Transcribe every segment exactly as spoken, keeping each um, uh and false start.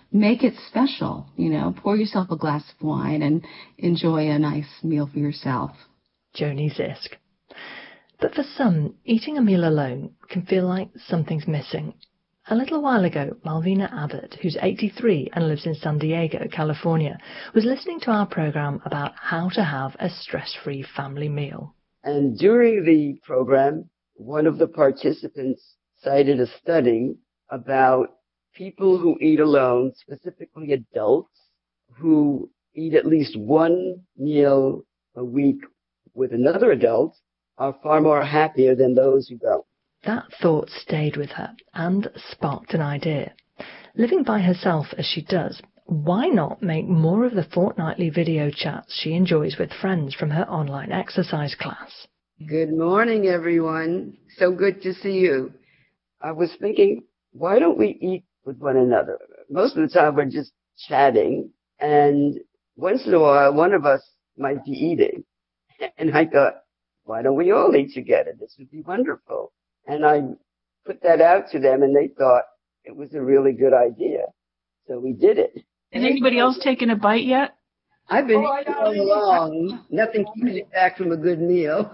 make it special. You know, pour yourself a glass of wine and enjoy a nice meal for yourself. Joni Zisk. But for some, eating a meal alone can feel like something's missing. A little while ago, Malvina Abbott, who's eighty-three and lives in San Diego, California, was listening to our program about how to have a stress-free family meal. And during the program, one of the participants cited a study about people who eat alone, specifically adults, who eat at least one meal a week with another adult, are far more happier than those who don't. That thought stayed with her and sparked an idea. Living by herself as she does, why not make more of the fortnightly video chats she enjoys with friends from her online exercise class? Good morning, everyone. So good to see you. I was thinking, why don't we eat with one another? Most of the time we're just chatting, and once in a while one of us might be eating. And I thought, why don't we all eat together? This would be wonderful. And I put that out to them, and they thought it was a really good idea. So we did it. Has anybody else taken a bite yet? I've been oh, eating all along. Nothing keeps me back from a good meal.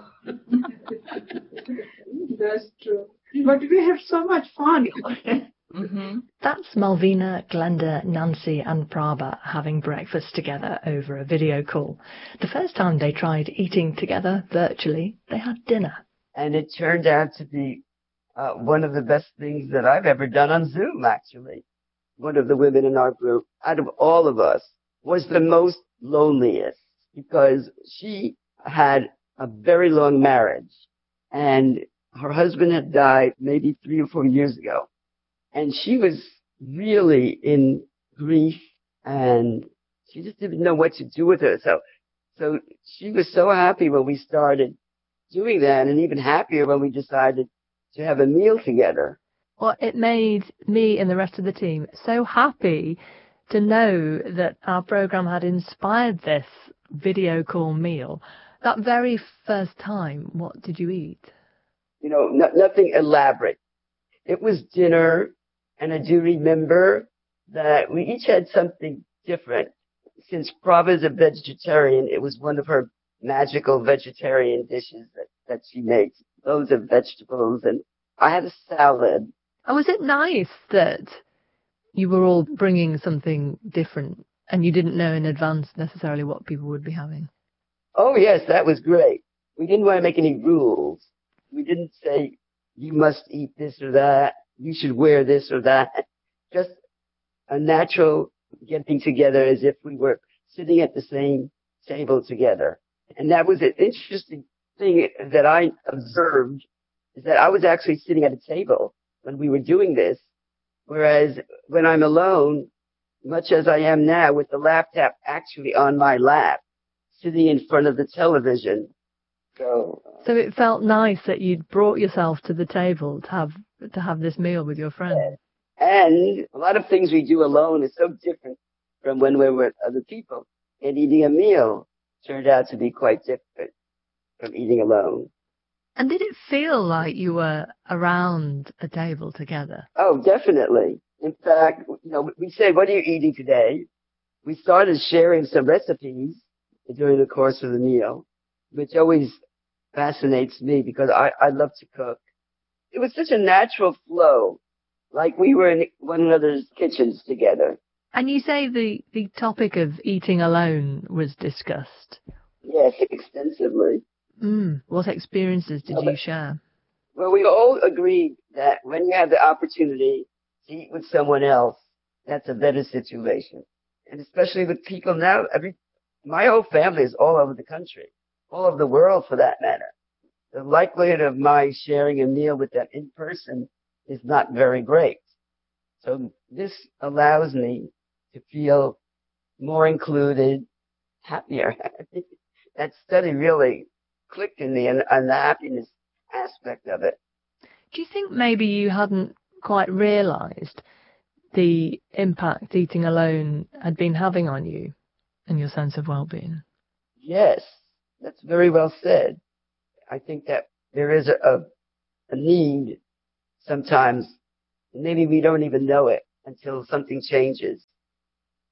That's true. But we have so much fun. Mm-hmm. That's Malvina, Glenda, Nancy and Prabha having breakfast together over a video call. The first time they tried eating together virtually, they had dinner. And it turned out to be uh, one of the best things that I've ever done on Zoom, actually. One of the women in our group, out of all of us, was the most loneliest because she had a very long marriage and her husband had died maybe three or four years ago. And she was really in grief and she just didn't know what to do with herself. So she was so happy when we started doing that, and even happier when we decided to have a meal together. Well, it made me and the rest of the team so happy to know that our program had inspired this video call meal. That very first time, what did you eat? You know, no, nothing elaborate. It was dinner, and I do remember that we each had something different. Since Prabha is a vegetarian, it was one of her magical vegetarian dishes that, that she makes. Loads of vegetables, and I had a salad. Oh, was it nice that you were all bringing something different and you didn't know in advance necessarily what people would be having? Oh, yes, that was great. We didn't want to make any rules. We didn't say, you must eat this or that, you should wear this or that. Just a natural getting together as if we were sitting at the same table together. And that was an interesting thing that I observed, is that I was actually sitting at a table when we were doing this, whereas when I'm alone, much as I am now with the laptop actually on my lap, sitting in front of the television. So, so it felt nice that you'd brought yourself to the table to have to have this meal with your friends. And a lot of things we do alone is so different from when we're with other people. And eating a meal turned out to be quite different from eating alone. And did it feel like you were around a table together? Oh, definitely. In fact, you know, we said, what are you eating today? We started sharing some recipes during the course of the meal, which always fascinates me because I, I love to cook. It was such a natural flow, like we were in one another's kitchens together. And you say the, the topic of eating alone was discussed? Yes, extensively. Mm. What experiences did you share? Well, we all agreed that when you have the opportunity to eat with someone else, that's a better situation. And especially with people now, every, my whole family is all over the country, all over the world for that matter. The likelihood of my sharing a meal with them in person is not very great. So this allows me to feel more included, happier. That study really clicked in me on, on the happiness aspect of it. Do you think maybe you hadn't quite realised the impact eating alone had been having on you and your sense of well-being? Yes, that's very well said. I think that there is a, a, a need sometimes, maybe we don't even know it until something changes.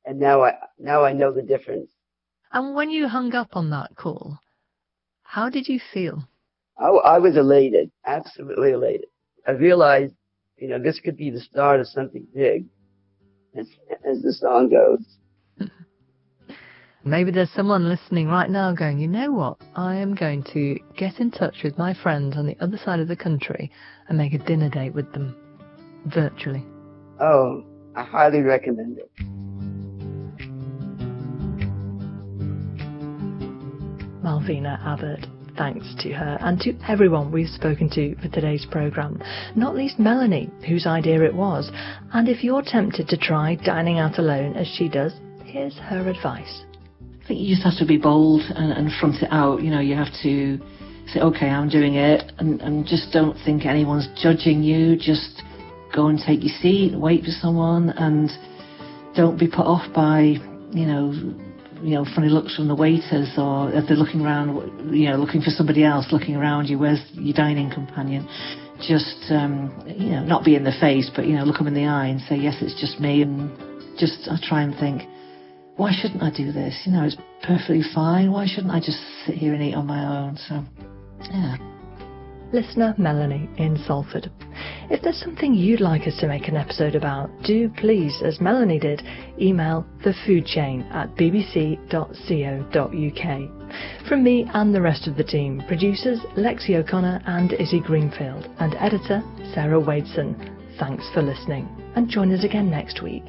And now I now I know the difference. And when you hung up on that call, how did you feel? I, I was elated, absolutely elated. I realized, you know, this could be the start of something big, as, as the song goes. Maybe there's someone listening right now going, you know what, I am going to get in touch with my friends on the other side of the country and make a dinner date with them, virtually. Oh, I highly recommend it. Malvina Abbott. Thanks to her and to everyone we've spoken to for today's programme, not least Melanie, whose idea it was. And if you're tempted to try dining out alone as she does, here's her advice. I think you just have to be bold and, and front it out. You know, you have to say, okay, I'm doing it, and, and just don't think anyone's judging you. Just go and take your seat, wait for someone, and don't be put off by, you know, you know, funny looks from the waiters, or if they're looking around, you know, looking for somebody else, looking around you, where's your dining companion? Just, um, you know, not be in the face, but, you know, look them in the eye and say, yes, it's just me, and just I try and think, why shouldn't I do this? You know, it's perfectly fine. Why shouldn't I just sit here and eat on my own? So, yeah. Listener Melanie in Salford. If there's something you'd like us to make an episode about, do please, as Melanie did, email thefoodchain at b b c dot co dot u k. From me and the rest of the team, producers Lexi O'Connor and Izzy Greenfield, and editor Sarah Wadeson, thanks for listening, and join us again next week.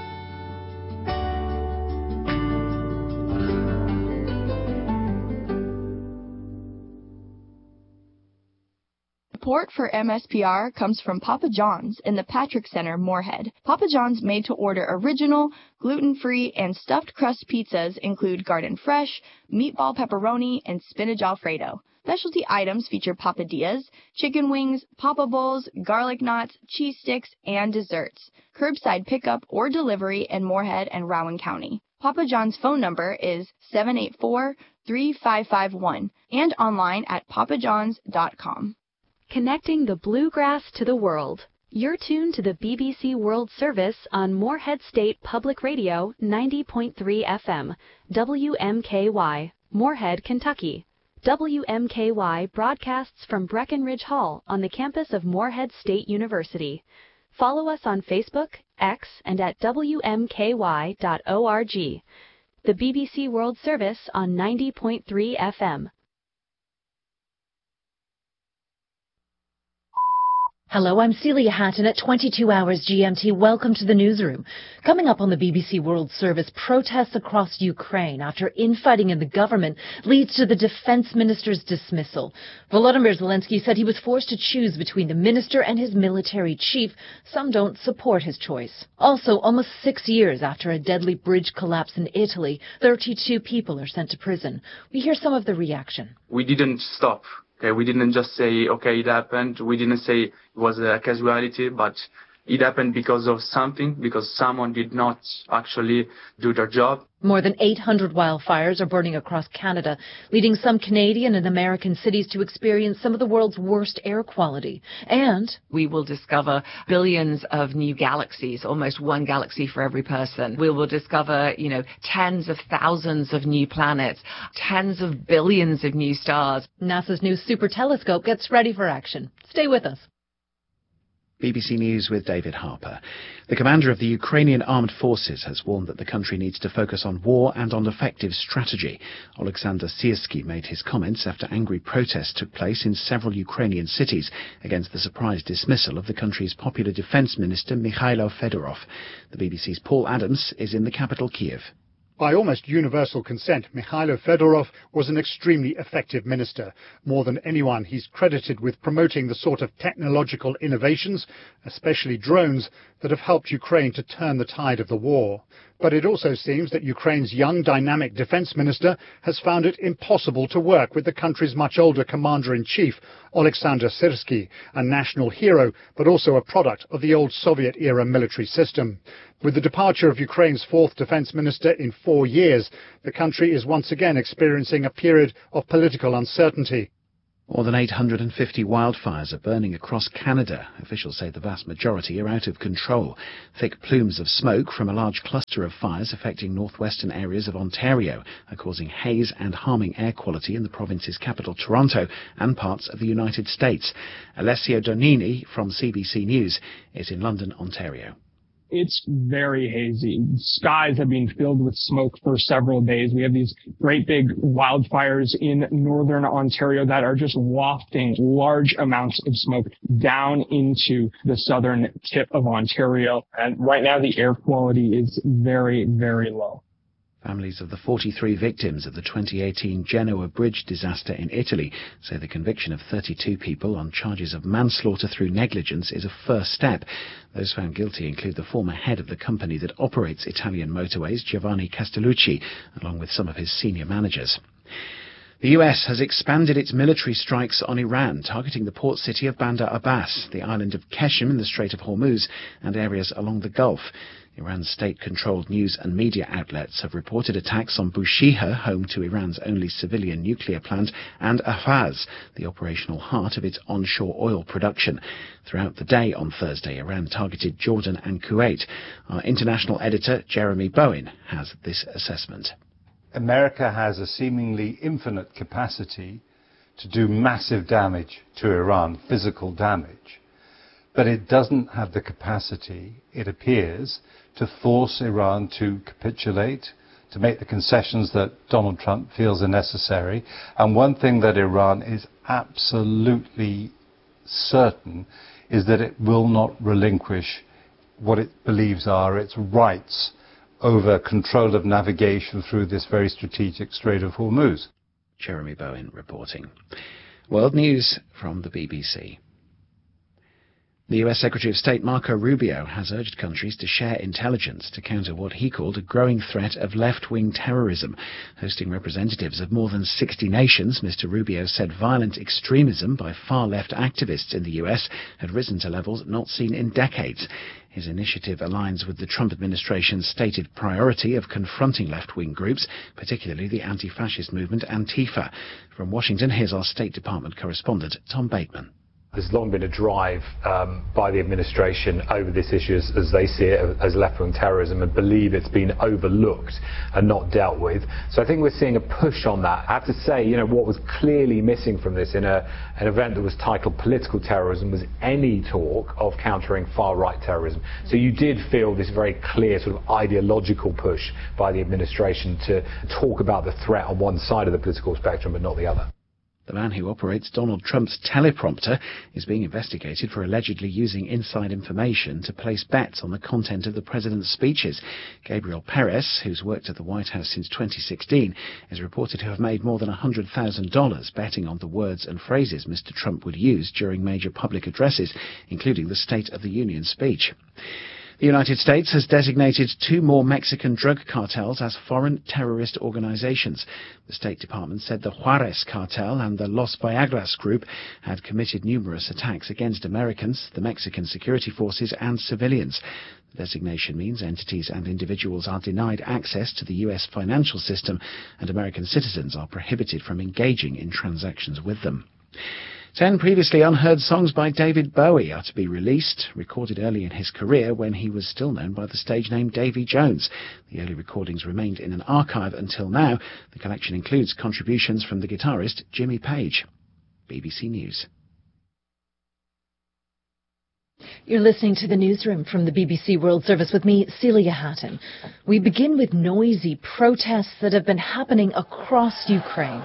Support for M S P R comes from Papa John's in the Patrick Center, Moorhead. Papa John's made-to-order original, gluten-free, and stuffed crust pizzas include garden fresh, meatball pepperoni, and spinach alfredo. Specialty items feature papadillas, chicken wings, papa bowls, garlic knots, cheese sticks, and desserts. Curbside pickup or delivery in Moorhead and Rowan County. Papa John's phone number is seven eight four, three five five one and online at papa johns dot com. Connecting the bluegrass to the world. You're tuned to the B B C World Service on Moorhead State Public Radio ninety point three F M, W M K Y, Moorhead, Kentucky. W M K Y broadcasts from Breckenridge Hall on the campus of Moorhead State University. Follow us on Facebook, X, and at w m k y dot org. The B B C World Service on ninety point three F M. Hello, I'm Celia Hatton at twenty-two hours G M T. Welcome to the newsroom. Coming up on the B B C World Service, protests across Ukraine after infighting in the government leads to the defense minister's dismissal. Volodymyr Zelensky said he was forced to choose between the minister and his military chief. Some don't support his choice. Also, almost six years after a deadly bridge collapse in Italy, thirty-two people are sent to prison. We hear some of the reaction. We didn't stop. Okay, we didn't just say, okay, it happened. We didn't say it was a casualty, but it happened because of something, because someone did not actually do their job. More than eight hundred wildfires are burning across Canada, leading some Canadian and American cities to experience some of the world's worst air quality. And we will discover billions of new galaxies, almost one galaxy for every person. We will discover, you know, tens of thousands of new planets, tens of billions of new stars. NASA's new super telescope gets ready for action. Stay with us. B B C News with David Harper. The commander of the Ukrainian armed forces has warned that the country needs to focus on war and on effective strategy. Oleksandr Syrskyi made his comments after angry protests took place in several Ukrainian cities against the surprise dismissal of the country's popular defense minister Mikhailo Fedorov. The B B C's Paul Adams is in the capital, Kiev. By almost universal consent, Mikhailo Fedorov was an extremely effective minister. More than anyone, he's credited with promoting the sort of technological innovations, especially drones, that have helped Ukraine to turn the tide of the war. But it also seems that Ukraine's young, dynamic defense minister has found it impossible to work with the country's much older commander-in-chief, Oleksandr Syrskyi, a national hero, but also a product of the old Soviet-era military system. With the departure of Ukraine's fourth defense minister in four years, the country is once again experiencing a period of political uncertainty. More than eight hundred fifty wildfires are burning across Canada. Officials say the vast majority are out of control. Thick plumes of smoke from a large cluster of fires affecting northwestern areas of Ontario are causing haze and harming air quality in the province's capital, Toronto, and parts of the United States. Alessio Donini from C B C News is in London, Ontario. It's very hazy. Skies have been filled with smoke for several days. We have these great big wildfires in northern Ontario that are just wafting large amounts of smoke down into the southern tip of Ontario. And right now the air quality is very, very low. Families of the forty-three victims of the twenty eighteen Genoa bridge disaster in Italy say the conviction of thirty-two people on charges of manslaughter through negligence is a first step. Those found guilty include the former head of the company that operates Italian motorways, Giovanni Castellucci, along with some of his senior managers. The U S has expanded its military strikes on Iran, targeting the port city of Bandar Abbas, the island of Qeshm in the Strait of Hormuz, and areas along the Gulf. Iran's state-controlled news and media outlets have reported attacks on Bushehr, home to Iran's only civilian nuclear plant, and Ahvaz, the operational heart of its onshore oil production. Throughout the day on Thursday, Iran targeted Jordan and Kuwait. Our international editor, Jeremy Bowen, has this assessment. America has a seemingly infinite capacity to do massive damage to Iran, physical damage. But it doesn't have the capacity, it appears, to force Iran to capitulate, to make the concessions that Donald Trump feels are necessary. And one thing that Iran is absolutely certain is that it will not relinquish what it believes are its rights over control of navigation through this very strategic Strait of Hormuz. Jeremy Bowen reporting. World News from the B B C. The U S Secretary of State Marco Rubio has urged countries to share intelligence to counter what he called a growing threat of left-wing terrorism. Hosting representatives of more than sixty nations, Mister Rubio said violent extremism by far-left activists in the U S had risen to levels not seen in decades. His initiative aligns with the Trump administration's stated priority of confronting left-wing groups, particularly the anti-fascist movement Antifa. From Washington, here's our State Department correspondent, Tom Bateman. There's long been a drive um, by the administration over this issue as, as they see it as left-wing terrorism and believe it's been overlooked and not dealt with. So I think we're seeing a push on that. I have to say, you know, what was clearly missing from this in a, an event that was titled political terrorism was any talk of countering far-right terrorism. So you did feel this very clear sort of ideological push by the administration to talk about the threat on one side of the political spectrum but not the other. The man who operates Donald Trump's teleprompter is being investigated for allegedly using inside information to place bets on the content of the president's speeches. Gabriel Perez, who's worked at the White House since twenty sixteen, is reported to have made more than one hundred thousand dollars betting on the words and phrases Mister Trump would use during major public addresses, including the State of the Union speech. The United States has designated two more Mexican drug cartels as foreign terrorist organizations. The State Department said the Juarez cartel and the Los Viagras group had committed numerous attacks against Americans, the Mexican security forces, and civilians. The designation means entities and individuals are denied access to the U S financial system, and American citizens are prohibited from engaging in transactions with them. Ten previously unheard songs by David Bowie are to be released, recorded early in his career when he was still known by the stage name Davy Jones. The early recordings remained in an archive until now. The collection includes contributions from the guitarist Jimmy Page. B B C News. You're listening to the newsroom from the B B C World Service with me, Celia Hatton. We begin with noisy protests that have been happening across Ukraine.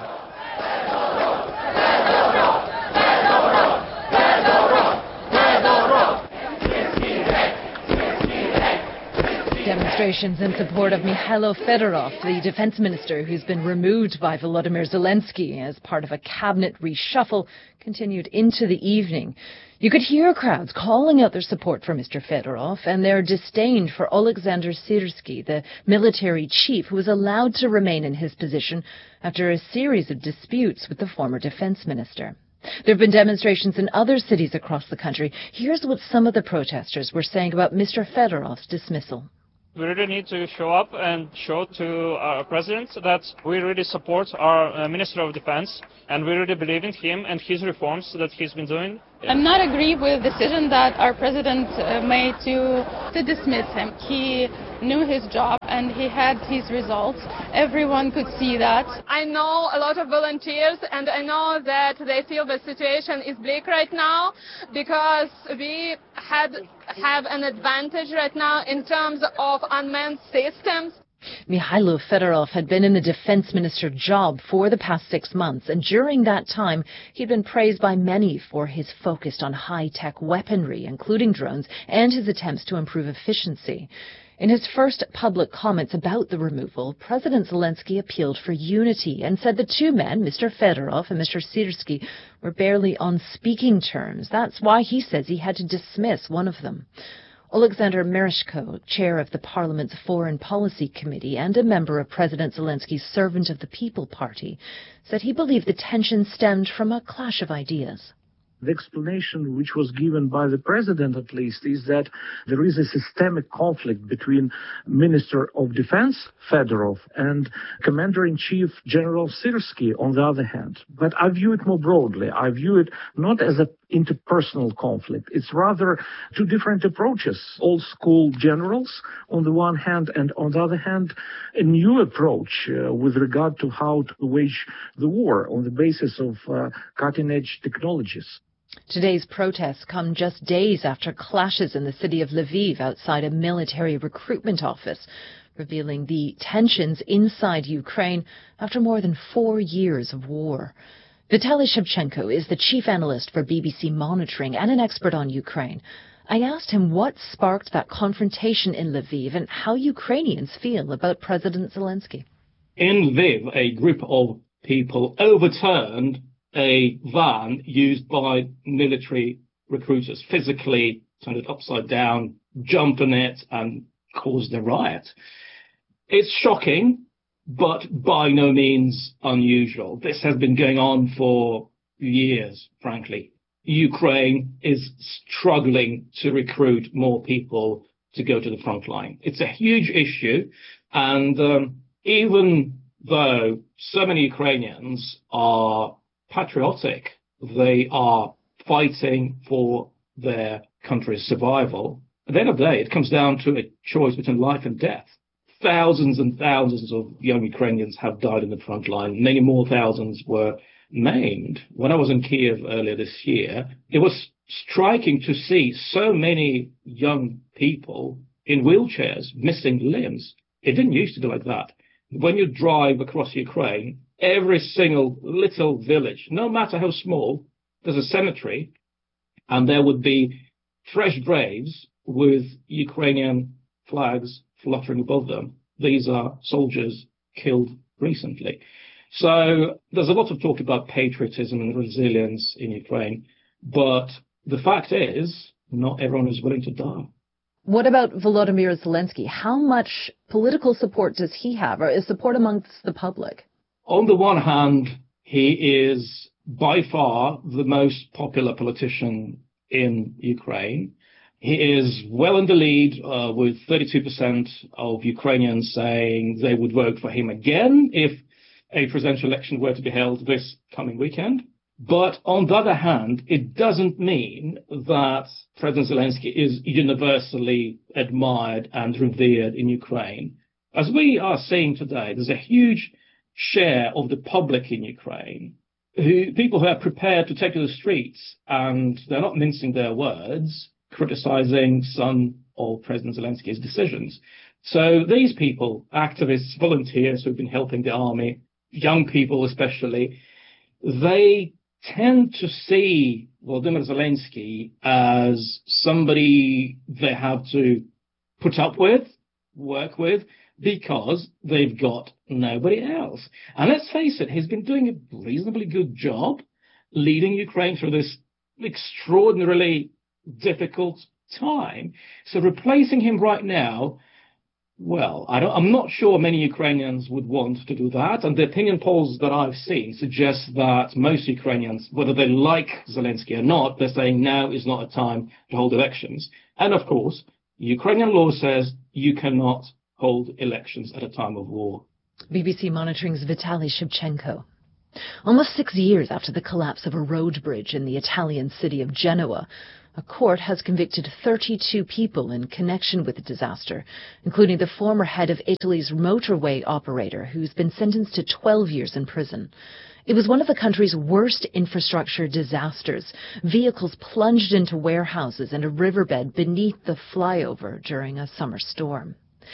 Demonstrations in support of Mikhailo Fedorov, the defense minister who's been removed by Volodymyr Zelensky as part of a cabinet reshuffle, continued into the evening. You could hear crowds calling out their support for Mister Fedorov and their disdain for Alexander Syrsky, the military chief who was allowed to remain in his position after a series of disputes with the former defense minister. There have been demonstrations in other cities across the country. Here's what some of the protesters were saying about Mister Fedorov's dismissal. We really need to show up and show to our president that we really support our uh, Minister of Defense, and we really believe in him and his reforms that he's been doing. I'm not agree with the decision that our president uh, made to to dismiss him. He knew his job and he had his results. Everyone could see that. I know a lot of volunteers, and I know that they feel the situation is bleak right now because we had have an advantage right now in terms of unmanned systems. Mikhailo Fedorov had been in the defense minister job for the past six months, and during that time he'd been praised by many for his focus on high-tech weaponry, including drones, and his attempts to improve efficiency. In his first public comments about the removal, President Zelensky appealed for unity and said the two men, Mister Fedorov and Mister Syrsky, were barely on speaking terms. That's why he says he had to dismiss one of them. Alexander Mereshko, chair of the Parliament's Foreign Policy Committee and a member of President Zelensky's Servant of the People Party, said he believed the tension stemmed from a clash of ideas. The explanation which was given by the president, at least, is that there is a systemic conflict between Minister of Defense, Fedorov, and Commander-in-Chief General Syrsky, on the other hand. But I view it more broadly. I view it not as an interpersonal conflict. It's rather two different approaches. Old-school generals, on the one hand, and on the other hand, a new approach uh, with regard to how to wage the war on the basis of uh, cutting-edge technologies. Today's protests come just days after clashes in the city of Lviv outside a military recruitment office, revealing the tensions inside Ukraine after more than four years of war. Vitaly Shevchenko is the chief analyst for B B C Monitoring and an expert on Ukraine. I asked him what sparked that confrontation in Lviv and how Ukrainians feel about President Zelensky. In Lviv, a group of people overturned a van used by military recruiters, physically turned it upside down, jumped on it, and caused a riot. It's shocking, but by no means unusual. This has been going on for years, frankly. Ukraine is struggling to recruit more people to go to the front line. It's a huge issue, and um, even though so many Ukrainians are patriotic, they are fighting for their country's survival. At the end of the day, it comes down to a choice between life and death. Thousands and thousands of young Ukrainians have died in the front line. Many more thousands were maimed. When I was in Kiev earlier this year, it was striking to see so many young people in wheelchairs, missing limbs. It didn't used to be like that. When you drive across Ukraine, every single little village, no matter how small, there's a cemetery, and there would be fresh graves with Ukrainian flags fluttering above them. These are soldiers killed recently. So there's a lot of talk about patriotism and resilience in Ukraine, but the fact is, not everyone is willing to die. What about Volodymyr Zelensky? How much political support does he have, or is support amongst the public? On the one hand, he is by far the most popular politician in Ukraine. He is well in the lead, uh, with thirty-two percent of Ukrainians saying they would vote for him again if a presidential election were to be held this coming weekend. But on the other hand, it doesn't mean that President Zelensky is universally admired and revered in Ukraine. As we are seeing today, there's a huge share of the public in Ukraine, who people who are prepared to take to the streets, and they're not mincing their words, criticizing some of President Zelensky's decisions. So these people, activists, volunteers who've been helping the army, young people especially, they tend to see Volodymyr Zelensky as somebody they have to put up with, work with, because they've got nobody else. And let's face it, he's been doing a reasonably good job leading Ukraine through this extraordinarily difficult time. So replacing him right now, well, I don't, I'm not sure many Ukrainians would want to do that. And the opinion polls that I've seen suggest that most Ukrainians, whether they like Zelensky or not, they're saying now is not a time to hold elections. And of course, Ukrainian law says you cannot hold elections at a time of war. B B C Monitoring's Vitaly Shevchenko. Almost six years after the collapse of a road bridge in the Italian city of Genoa, a court has convicted thirty-two people in connection with the disaster, including the former head of Italy's motorway operator, who's been sentenced to twelve years in prison. It was one of the country's worst infrastructure disasters. Vehicles plunged into warehouses and a riverbed beneath the flyover during a summer storm.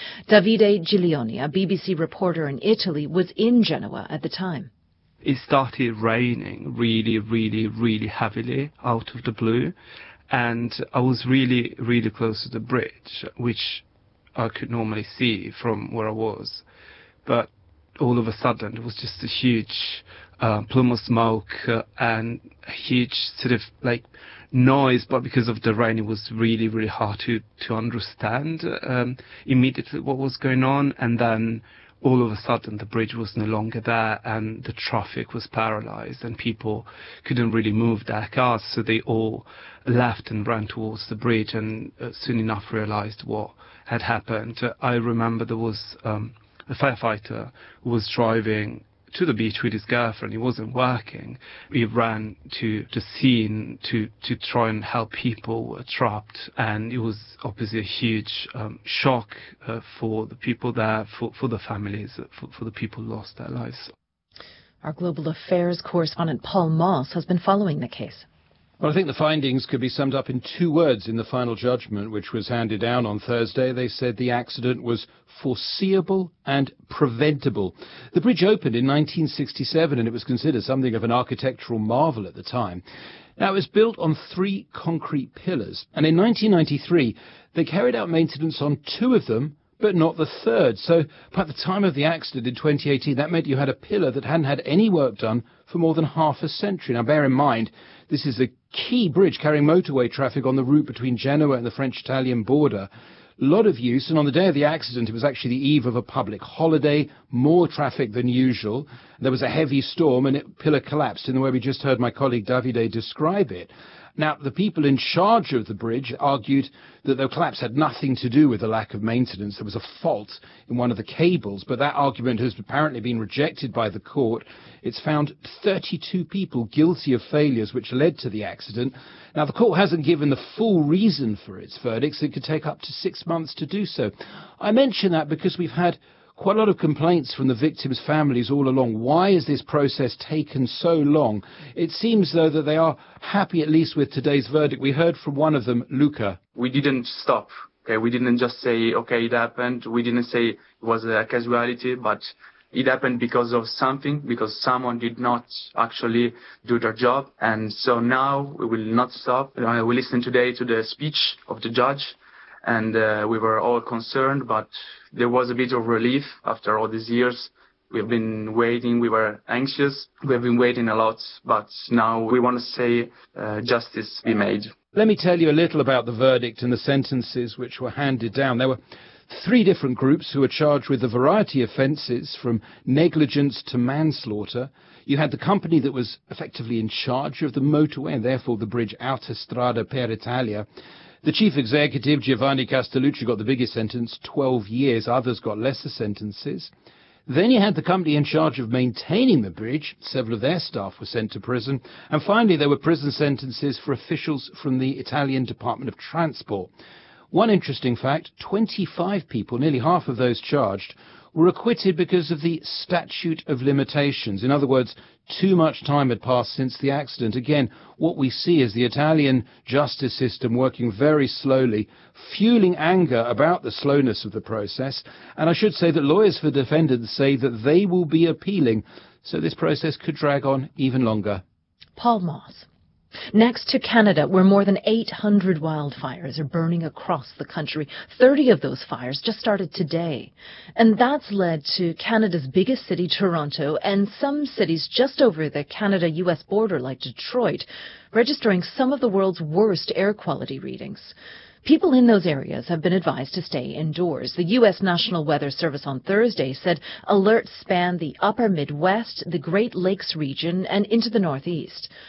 Davide Giglioni, a B B C reporter in Italy, was in Genoa at the time. It started raining really, really, really heavily out of the blue. And I was really, really close to the bridge, which I could normally see from where I was. But all of a sudden, there was just a huge uh, plume of smoke uh, and a huge sort of like noise. But because of the rain, it was really, really hard to, to understand um, immediately what was going on. And then all of a sudden, the bridge was no longer there and the traffic was paralyzed and people couldn't really move their cars. So they all left and ran towards the bridge and uh, soon enough realized what had happened. Uh, I remember there was um, a firefighter who was driving to the beach with his girlfriend. He wasn't working. He ran to the scene to, to try and help people who were trapped. And it was obviously a huge um, shock uh, for the people there, for, for the families, for, for the people who lost their lives. Our global affairs correspondent Paul Moss has been following the case. Well, I think the findings could be summed up in two words in the final judgment, which was handed down on Thursday. They said the accident was foreseeable and preventable. The bridge opened in nineteen sixty-seven, and it was considered something of an architectural marvel at the time. Now, it was built on three concrete pillars, and in nineteen ninety-three, they carried out maintenance on two of them, but not the third. So by the time of the accident in twenty eighteen, that meant you had a pillar that hadn't had any work done for more than half a century. Now, bear in mind, this is a key bridge carrying motorway traffic on the route between Genoa and the French-Italian border. A lot of use, and on the day of the accident, it was actually the eve of a public holiday, more traffic than usual. There was a heavy storm, and the pillar collapsed in the way we just heard my colleague Davide describe it. Now, the people in charge of the bridge argued that the collapse had nothing to do with the lack of maintenance. There was a fault in one of the cables, but that argument has apparently been rejected by the court. It's found thirty-two people guilty of failures which led to the accident. Now, the court hasn't given the full reason for its verdicts. It could take up to six months to do so. I mention that because we've had quite a lot of complaints from the victims' families all along. Why has this process taken so long? It seems, though, that they are happy at least with today's verdict. We heard from one of them, Luca. We didn't stop. Okay, we didn't just say, okay, it happened. We didn't say it was a casualty, but it happened because of something, because someone did not actually do their job. And so now we will not stop. Uh, we listened today to the speech of the judge, and uh, we were all concerned, but there was a bit of relief after all these years. We've been waiting, we were anxious, we've been waiting a lot, but now we want to say uh, justice be made. Let me tell you a little about the verdict and the sentences which were handed down. There were three different groups who were charged with a variety of offences, from negligence to manslaughter. You had the company that was effectively in charge of the motorway and therefore the bridge Autostrada per Italia. The chief executive, Giovanni Castellucci, got the biggest sentence, twelve years. Others got lesser sentences. Then you had the company in charge of maintaining the bridge. Several of their staff were sent to prison. And finally, there were prison sentences for officials from the Italian Department of Transport. One interesting fact, twenty-five people, nearly half of those charged, were acquitted because of the statute of limitations. In other words, too much time had passed since the accident. Again, what we see is the Italian justice system working very slowly, fueling anger about the slowness of the process. And I should say that lawyers for defendants say that they will be appealing, so this process could drag on even longer. Paul Moss. Next to Canada, where more than eight hundred wildfires are burning across the country. thirty of those fires just started today. And that's led to Canada's biggest city, Toronto, and some cities just over the Canada-U S border, like Detroit, registering some of the world's worst air quality readings. People in those areas have been advised to stay indoors. The U S National Weather Service on Thursday said alerts span the upper Midwest, the Great Lakes region, and into the Northeast.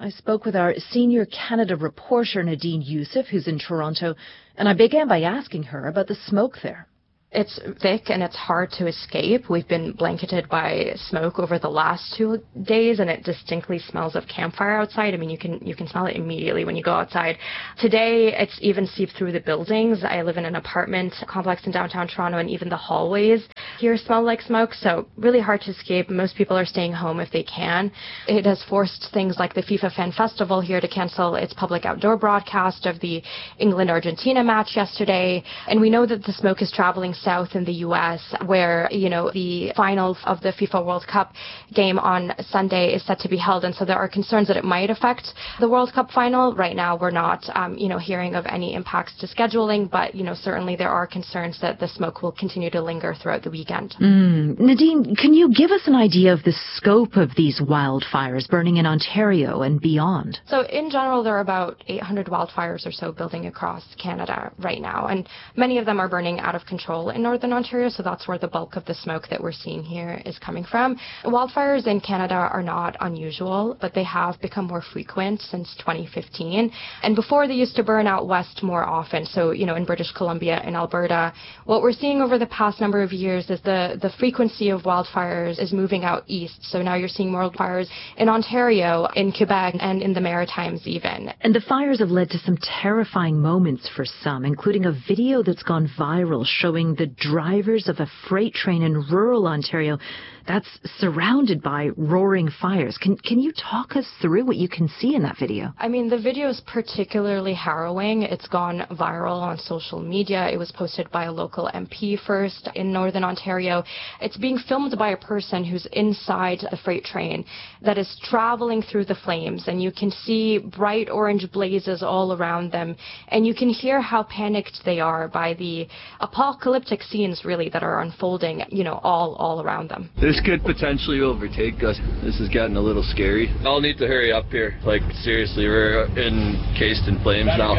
I spoke with our senior Canada reporter Nadine Youssef, who's in Toronto, and I began by asking her about the smoke there. It's thick and it's hard to escape. We've been blanketed by smoke over the last two days, and it distinctly smells of campfire outside. I mean, you can you can smell it immediately when you go outside. Today, it's even seeped through the buildings. I live in an apartment complex in downtown Toronto, and even the hallways here smell like smoke, so really hard to escape. Most people are staying home if they can. It has forced things like the FIFA Fan Festival here to cancel its public outdoor broadcast of the England-Argentina match yesterday, and we know that the smoke is traveling south in the U S, where, you know, the final of the FIFA World Cup game on Sunday is set to be held, and so there are concerns that it might affect the World Cup final. Right now, we're not, um, you know, hearing of any impacts to scheduling, but, you know, certainly there are concerns that the smoke will continue to linger throughout the weekend. Mm. Nadine, can you give us an idea of the scope of these wildfires burning in Ontario and beyond? So in general, there are about eight hundred wildfires or so building across Canada right now, and many of them are burning out of control in northern Ontario, so that's where the bulk of the smoke that we're seeing here is coming from. Wildfires in Canada are not unusual, but they have become more frequent since twenty fifteen, and before they used to burn out west more often, so, you know, in British Columbia and Alberta. What we're seeing over the past number of years is the, the frequency of wildfires is moving out east, so now you're seeing more wildfires in Ontario, in Quebec, and in the Maritimes even. And the fires have led to some terrifying moments for some, including a video that's gone viral showing the drivers of a freight train in rural Ontario that's surrounded by roaring fires. Can can you talk us through what you can see in that video? I mean, the video is particularly harrowing. It's gone viral on social media. It was posted by a local M P first in Northern Ontario. It's being filmed by a person who's inside the freight train that is traveling through the flames, and you can see bright orange blazes all around them, and you can hear how panicked they are by the apocalyptic scenes, really, that are unfolding, you know, all all around them. This could potentially overtake us. This is getting a little scary. I'll need to hurry up here. Like, seriously, we're encased in flames now.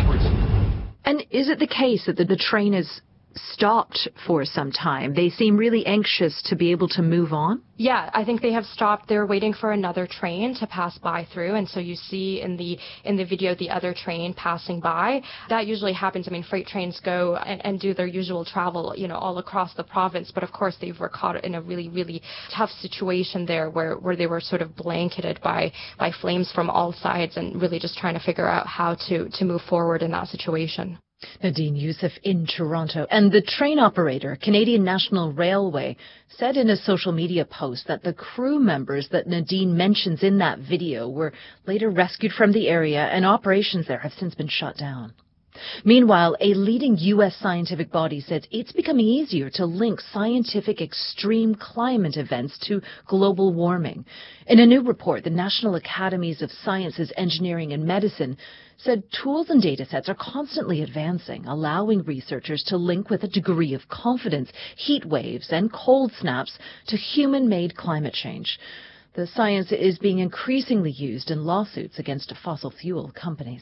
And is it the case that the, the train is stopped for some time? They seem really anxious to be able to move on. Yeah, I think they have stopped. They're waiting for another train to pass by through, and so you see in the in the video the other train passing by. That usually happens. I mean, freight trains go and, and do their usual travel, you know, all across the province. But of course, they were caught in a really, really tough situation there, where where they were sort of blanketed by by flames from all sides, and really just trying to figure out how to to move forward in that situation. Nadine Youssef in Toronto. And the train operator, Canadian National Railway, said in a social media post that the crew members that Nadine mentions in that video were later rescued from the area, and operations there have since been shut down. Meanwhile, a leading U S scientific body says it's becoming easier to link scientific extreme climate events to global warming. In a new report, the National Academies of Sciences, Engineering and Medicine said tools and data sets are constantly advancing, allowing researchers to link with a degree of confidence heat waves and cold snaps to human-made climate change. The science is being increasingly used in lawsuits against fossil fuel companies.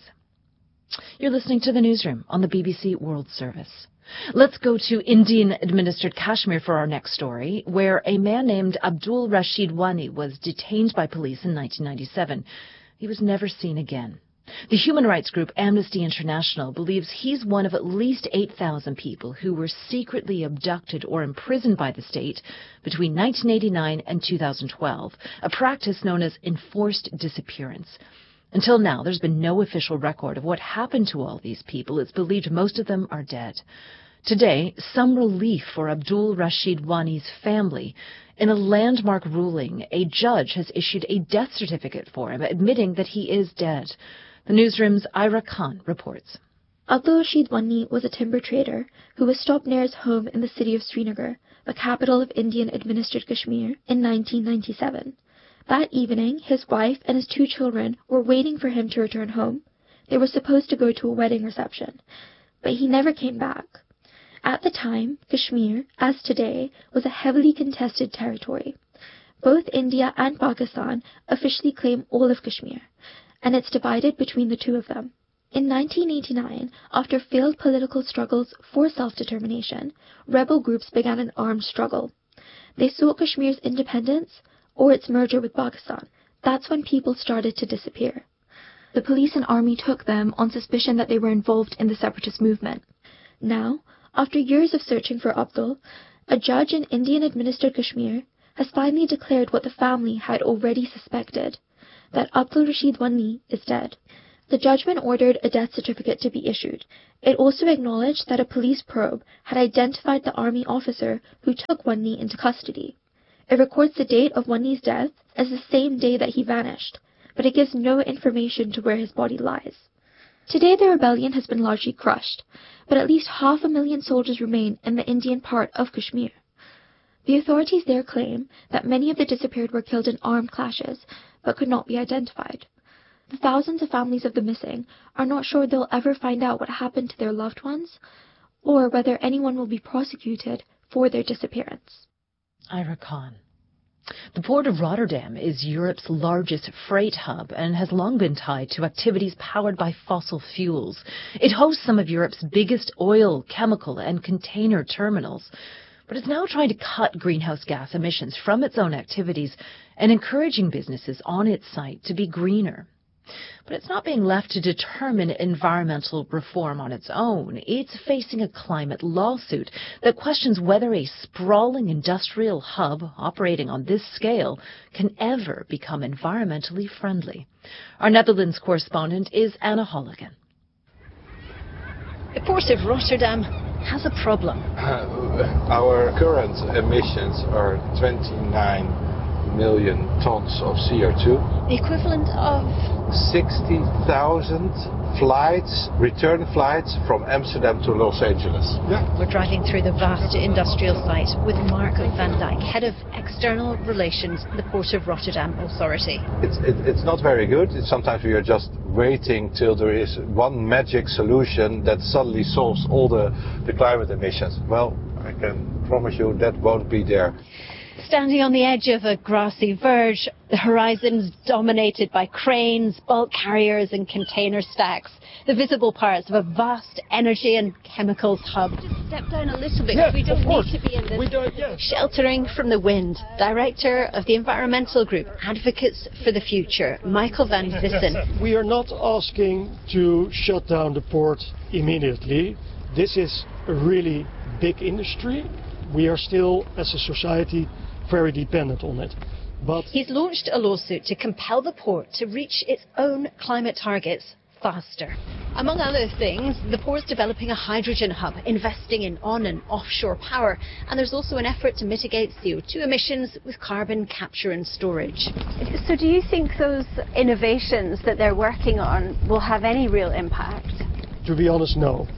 You're listening to the Newsroom on the B B C World Service. Let's go to Indian-administered Kashmir for our next story, where a man named Abdul Rashid Wani was detained by police in nineteen ninety-seven. He was never seen again. The human rights group Amnesty International believes he's one of at least eight thousand people who were secretly abducted or imprisoned by the state between nineteen eighty-nine and two thousand twelve, a practice known as enforced disappearance. Until now, there's been no official record of what happened to all these people. It's believed most of them are dead. Today, some relief for Abdul Rashid Wani's family. In a landmark ruling, a judge has issued a death certificate for him, admitting that he is dead. The Newsroom's Ira Khan reports. Abdul Rashid Wani was a timber trader who was stopped near his home in the city of Srinagar, the capital of Indian-administered Kashmir, in nineteen ninety-seven. That evening, his wife and his two children were waiting for him to return home. They were supposed to go to a wedding reception, but he never came back. At the time, Kashmir, as today, was a heavily contested territory. Both India and Pakistan officially claim all of Kashmir, and it's divided between the two of them. In nineteen eighty-nine, after failed political struggles for self-determination, rebel groups began an armed struggle. They sought Kashmir's independence or its merger with Pakistan, That's when people started to disappear. The police and army took them on suspicion that they were involved in the separatist movement. Now, after years of searching for Abdul, a judge in Indian-administered Kashmir has finally declared what the family had already suspected, that Abdul Rashid Wanni is dead. The judgment ordered a death certificate to be issued. It also acknowledged that a police probe had identified the army officer who took Wanni into custody. It records the date of Wanni's death as the same day that he vanished, but it gives no information to where his body lies. Today the rebellion has been largely crushed, but at least half a million soldiers remain in the Indian part of Kashmir. The authorities there claim that many of the disappeared were killed in armed clashes, but could not be identified. The thousands of families of the missing are not sure they'll ever find out what happened to their loved ones, or whether anyone will be prosecuted for their disappearance. Ira Khan. The Port of Rotterdam is Europe's largest freight hub and has long been tied to activities powered by fossil fuels. It hosts some of Europe's biggest oil, chemical and container terminals, but it's now trying to cut greenhouse gas emissions from its own activities and encouraging businesses on its site to be greener. But it's not being left to determine environmental reform on its own. It's facing a climate lawsuit that questions whether a sprawling industrial hub operating on this scale can ever become environmentally friendly. Our Netherlands correspondent is Anna Holligan. The Port of Rotterdam has a problem. Uh, our current emissions are twenty-nine million tons of C O two. The equivalent of sixty thousand flights, return flights from Amsterdam to Los Angeles. Yeah. We're driving through the vast industrial site with Mark van Dijk, head of external relations at the Port of Rotterdam Authority. It's, it, it's not very good. It's sometimes we are just waiting till there is one magic solution that suddenly solves all the, the climate emissions. Well, I can promise you that won't be there. Standing on the edge of a grassy verge, the horizon's dominated by cranes, bulk carriers and container stacks, the visible parts of a vast energy and chemicals hub. Just step down a little bit, yes, we don't need to be in this. We don't, yes. Sheltering from the wind, director of the environmental group Advocates for the Future, Michael van Vissen. We are not asking to shut down the port immediately. This is a really big industry. We are still, as a society, very dependent on it. But he's launched a lawsuit to compel the port to reach its own climate targets faster. Among other things, the port's developing a hydrogen hub, investing in on and offshore power, and there's also an effort to mitigate C O two emissions with carbon capture and storage. So do you think those innovations that they're working on will have any real impact? To be honest, no.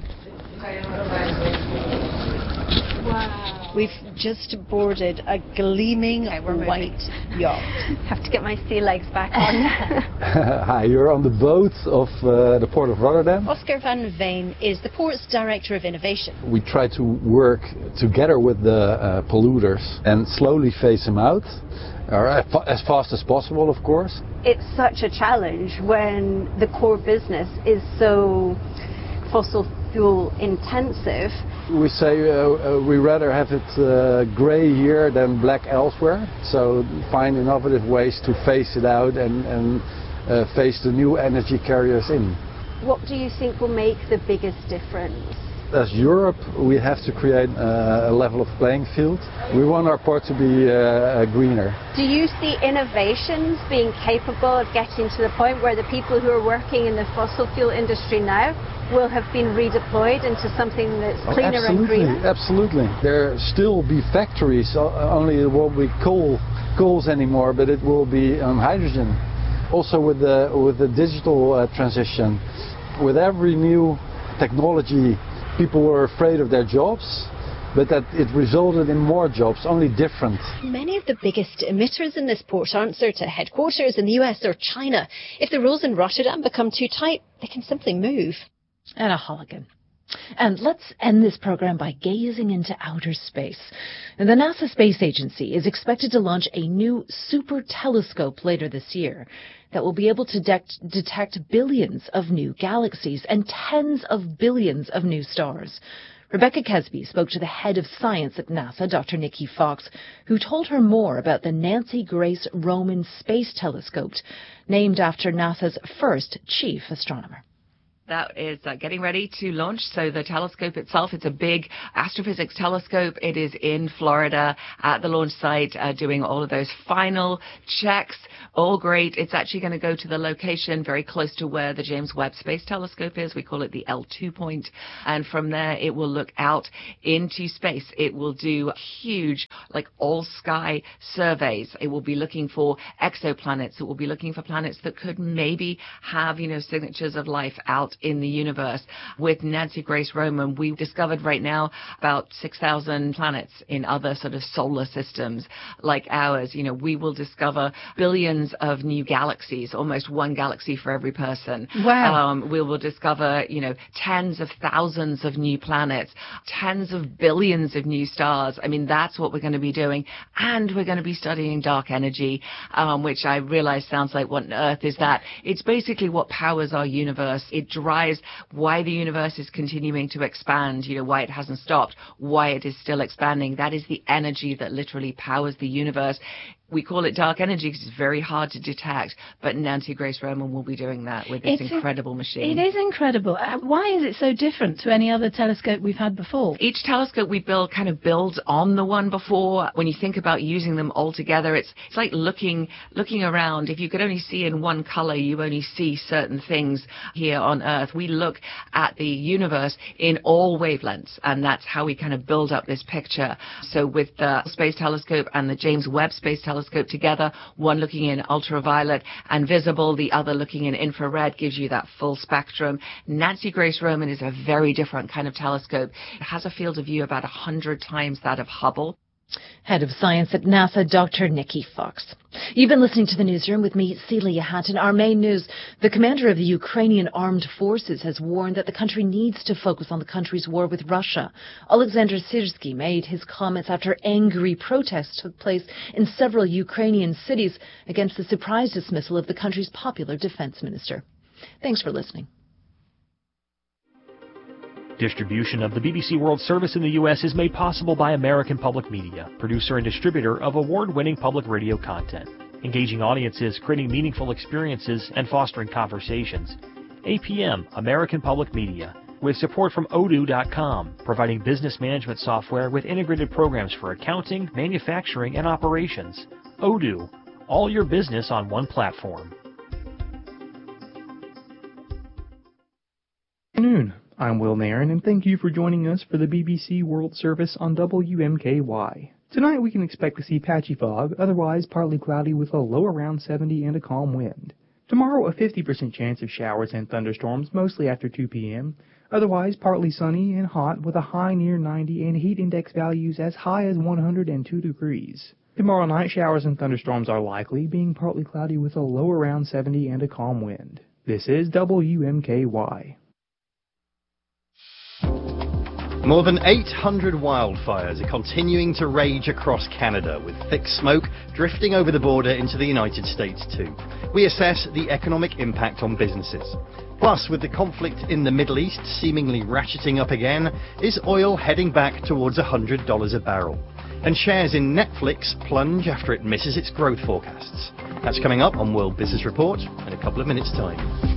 Wow. We've just boarded a gleaming okay, white yacht. Have to get my sea legs back on. Hi, you're on the boat of uh, the Port of Rotterdam. Oscar van Veen is the port's director of innovation. We try to work together with the uh, polluters and slowly phase them out. Uh, as fast as possible, of course. It's such a challenge when the core business is so fossil fuel intensive. We say uh, uh, we rather have it uh, grey here than black elsewhere, so find innovative ways to phase it out and, and uh, phase the new energy carriers in. What do you think will make the biggest difference? As Europe, we have to create uh, a level of playing field. We want our port to be uh, greener. Do you see innovations being capable of getting to the point where the people who are working in the fossil fuel industry now will have been redeployed into something that's cleaner oh, and greener? Absolutely. There still be factories, only it won't be coal, coals anymore, but it will be um, hydrogen. Also with the, with the digital uh, transition, with every new technology, people were afraid of their jobs, but that it resulted in more jobs, only different. Many of the biggest emitters in this port answer to headquarters in the U S or China. If the rules in Rotterdam become too tight, they can simply move. Anna Holligan. And let's end this program by gazing into outer space. The NASA Space Agency is expected to launch a new super telescope later this year that will be able to de- detect billions of new galaxies and tens of billions of new stars. Rebecca Kesby spoke to the head of science at NASA, Doctor Nikki Fox, who told her more about the Nancy Grace Roman Space Telescope, named after NASA's first chief astronomer. That is uh, getting ready to launch. So the telescope itself, it's a big astrophysics telescope. It is in Florida at the launch site, uh, doing all of those final checks. All great. It's actually going to go to the location very close to where the James Webb Space Telescope is. We call it the L two point. And from there, it will look out into space. It will do huge, like all sky surveys. It will be looking for exoplanets. It will be looking for planets that could maybe have, you know, signatures of life out in the universe. With Nancy Grace Roman, we discovered right now about six thousand planets in other sort of solar systems like ours. You know, we will discover billions of new galaxies, almost one galaxy for every person. Wow. Um, we will discover, you know, tens of thousands of new planets, tens of billions of new stars. I mean, that's what we're going to be doing. And we're going to be studying dark energy, um, which I realize sounds like what on earth is that? It's basically what powers our universe. It drives why the universe is continuing to expand, you know, why it hasn't stopped, why it is still expanding. That is the energy that literally powers the universe. We call it dark energy because it's very hard to detect, but Nancy Grace Roman will be doing that with this it's incredible a, machine. It is incredible. Uh, why is it so different to any other telescope we've had before? Each telescope we build kind of builds on the one before. When you think about using them all together, it's, it's like looking looking around. If you could only see in one color, you only see certain things here on Earth. We look at the universe in all wavelengths, and that's how we kind of build up this picture. So with the Space Telescope and the James Webb Space Telescope, together, one looking in ultraviolet and visible, the other looking in infrared, gives you that full spectrum. Nancy Grace Roman is a very different kind of telescope. It has a field of view about one hundred times that of Hubble. Head of Science at NASA, Doctor Nikki Fox. You've been listening to the Newsroom with me, Celia Hatton. Our main news: the commander of the Ukrainian Armed Forces has warned that the country needs to focus on the country's war with Russia. Alexander Syrsky made his comments after angry protests took place in several Ukrainian cities against the surprise dismissal of the country's popular defense minister. Thanks for listening. Distribution of the B B C World Service in the U S is made possible by American Public Media, producer and distributor of award-winning public radio content, engaging audiences, creating meaningful experiences, and fostering conversations. A P M, American Public Media, with support from Odoo dot com, providing business management software with integrated programs for accounting, manufacturing, and operations. Odoo, all your business on one platform. Good afternoon. I'm Will Nairn, and thank you for joining us for the B B C World Service on W M K Y. Tonight we can expect to see patchy fog, otherwise partly cloudy with a low around seventy and a calm wind. Tomorrow a fifty percent chance of showers and thunderstorms, mostly after two p m Otherwise partly sunny and hot with a high near ninety and heat index values as high as one hundred two degrees. Tomorrow night showers and thunderstorms are likely, being partly cloudy with a low around seventy and a calm wind. This is W M K Y. More than eight hundred wildfires are continuing to rage across Canada, with thick smoke drifting over the border into the United States too. We assess the economic impact on businesses. Plus, with the conflict in the Middle East seemingly ratcheting up again, is oil heading back towards one hundred dollars a barrel? And shares in Netflix plunge after it misses its growth forecasts. That's coming up on World Business Report in a couple of minutes' time.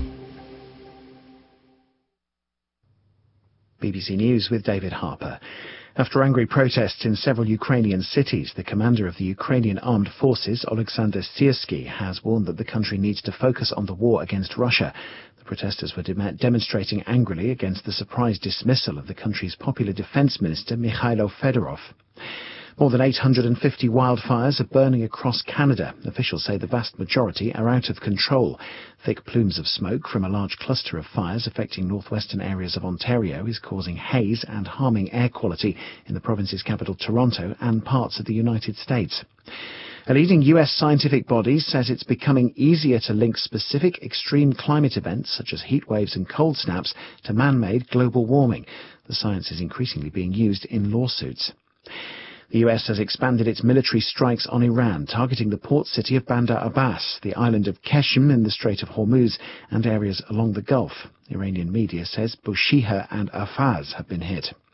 B B C News with David Harper. After angry protests in several Ukrainian cities, the commander of the Ukrainian Armed Forces, Oleksandr Syrsky, has warned that the country needs to focus on the war against Russia. The protesters were dem- demonstrating angrily against the surprise dismissal of the country's popular defense minister, Mikhailo Fedorov. More than eight hundred fifty wildfires are burning across Canada. Officials say the vast majority are out of control. Thick plumes of smoke from a large cluster of fires affecting northwestern areas of Ontario is causing haze and harming air quality in the province's capital, Toronto, and parts of the United States. A leading U S scientific body says it's becoming easier to link specific extreme climate events, such as heat waves and cold snaps, to man-made global warming. The science is increasingly being used in lawsuits. The U S has expanded its military strikes on Iran, targeting the port city of Bandar Abbas, the island of Qeshm in the Strait of Hormuz, and areas along the Gulf. Iranian media says Bushehr and Afaz have been hit.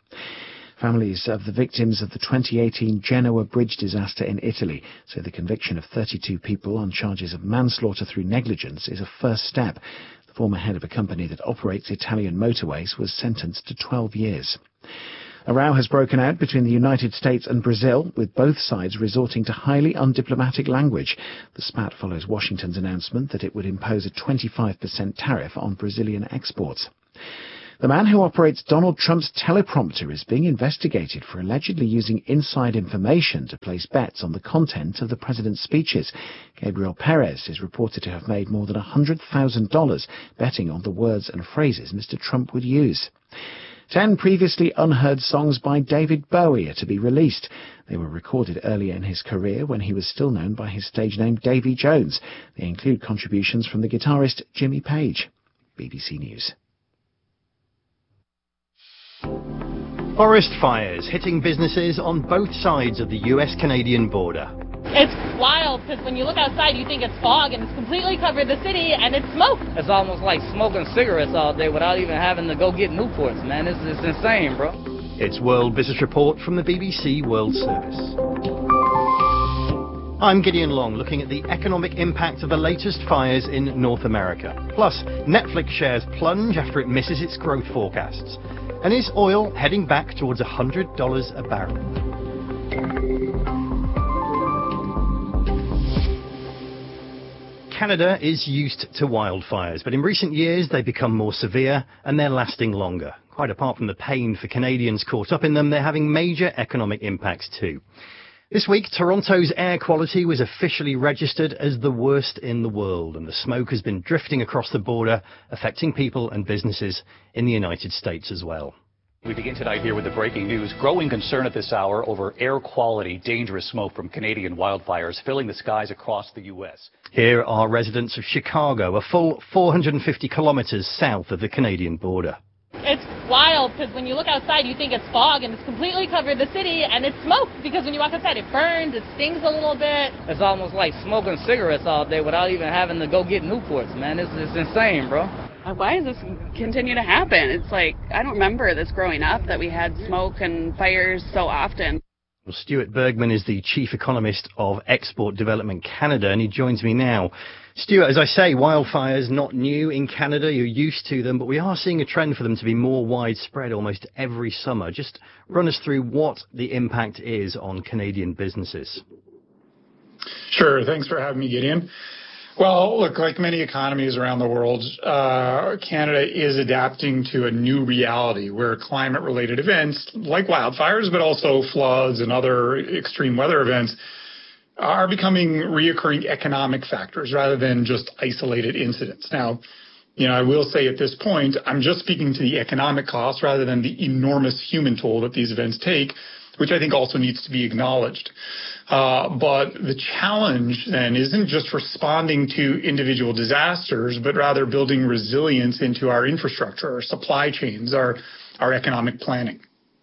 Families of the victims of the twenty eighteen Genoa bridge disaster in Italy say the conviction of thirty-two people on charges of manslaughter through negligence is a first step. The former head of a company that operates Italian motorways was sentenced to twelve years. A row has broken out between the United States and Brazil, with both sides resorting to highly undiplomatic language. The spat follows Washington's announcement that it would impose a twenty-five percent tariff on Brazilian exports. The man who operates Donald Trump's teleprompter is being investigated for allegedly using inside information to place bets on the content of the president's speeches. Gabriel Perez is reported to have made more than one hundred thousand dollars betting on the words and phrases Mister Trump would use. Ten previously unheard songs by David Bowie are to be released. They were recorded earlier in his career when he was still known by his stage name Davy Jones. They include contributions from the guitarist Jimmy Page. B B C News. Forest fires hitting businesses on both sides of the U S Canadian border. It's wild because when you look outside you think it's fog and it's completely covered the city and it's smoke. It's almost like smoking cigarettes all day without even having to go get Newports, man. It's, it's insane, bro. It's World Business Report from the B B C World Service. I'm Gideon Long, looking at the economic impact of the latest fires in North America. Plus, Netflix shares plunge after it misses its growth forecasts. And is oil heading back towards one hundred dollars a barrel? Canada is used to wildfires, but in recent years they've become more severe and they're lasting longer. Quite apart from the pain for Canadians caught up in them, they're having major economic impacts too. This week, Toronto's air quality was officially registered as the worst in the world, and the smoke has been drifting across the border, affecting people and businesses in the United States as well. We begin tonight here with the breaking news. Growing concern at this hour over air quality, dangerous smoke from Canadian wildfires filling the skies across the U S. Here are residents of Chicago, a full four hundred fifty kilometres south of the Canadian border. It's wild because when you look outside you think it's fog and it's completely covered the city and it's smoke because when you walk outside it burns, it stings a little bit. It's almost like smoking cigarettes all day without even having to go get Newports, man. It's, it's insane, bro. Why does this continue to happen? It's like, I don't remember this growing up, that we had smoke and fires so often. Well, Stuart Bergman is the Chief Economist of Export Development Canada, and he joins me now. Stuart, as I say, wildfires not new in Canada. You're used to them, but we are seeing a trend for them to be more widespread almost every summer. Just run us through what the impact is on Canadian businesses. Sure. Thanks for having me, Gideon. Well, look, like many economies around the world, uh, Canada is adapting to a new reality where climate-related events like wildfires, but also floods and other extreme weather events are becoming reoccurring economic factors rather than just isolated incidents. Now, you know, I will say at this point, I'm just speaking to the economic costs rather than the enormous human toll that these events take, which I think also needs to be acknowledged. Uh, but the challenge then isn't just responding to individual disasters, but rather building resilience into our infrastructure, our supply chains, our, our economic planning.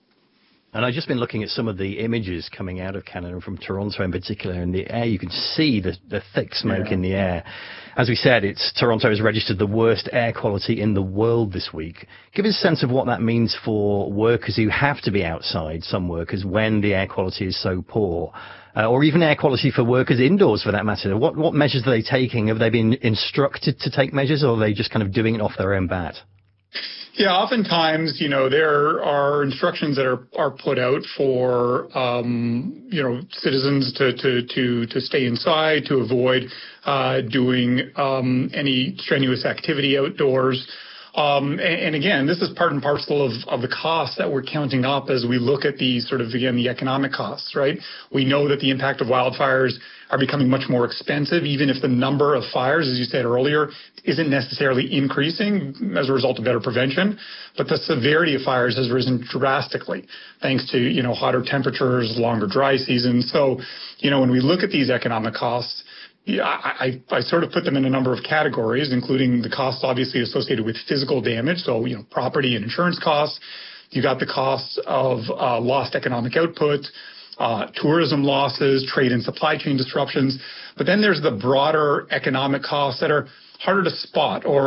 And I've just been looking at some of the images coming out of Canada, from Toronto in particular, in the air. You can see the, the thick smoke yeah. in the air. As we said, it's Toronto has registered the worst air quality in the world this week. Give us a sense of what that means for workers who have to be outside, some workers, when the air quality is so poor. Uh, or even air quality for workers indoors, for that matter. What, what measures are they taking? Have they been instructed to take measures, or are they just kind of doing it off their own bat? Yeah, oftentimes, you know, there are instructions that are, are put out for, um, you know, citizens to, to, to, to stay inside, to avoid uh, doing um, any strenuous activity outdoors. Um, and, and again, this is part and parcel of, of the costs that we're counting up as we look at the sort of, again, the economic costs, right? We know that the impact of wildfires are becoming much more expensive, even if the number of fires, as you said earlier, isn't necessarily increasing as a result of better prevention. But the severity of fires has risen drastically thanks to, you know, hotter temperatures, longer dry seasons. So, you know, when we look at these economic costs, Yeah, I, I sort of put them in a number of categories, including the costs obviously associated with physical damage, so, you know, property and insurance costs. You got the costs of uh, lost economic output, uh, tourism losses, trade and supply chain disruptions. But then there's the broader economic costs that are harder to spot or